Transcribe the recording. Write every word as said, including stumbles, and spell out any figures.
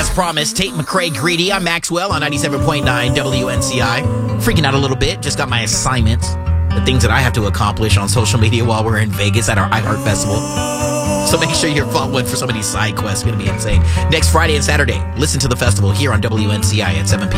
As promised, Tate McRae Greedy. I'm Maxwell on ninety-seven point nine W N C I. Freaking out a little bit. Just got my assignments. The things that I have to accomplish on social media while we're in Vegas at our iHeart Festival. So make sure you're following for some of these side quests. It's going to be insane. Next Friday and Saturday, listen to the festival here on W N C I at seven p.m.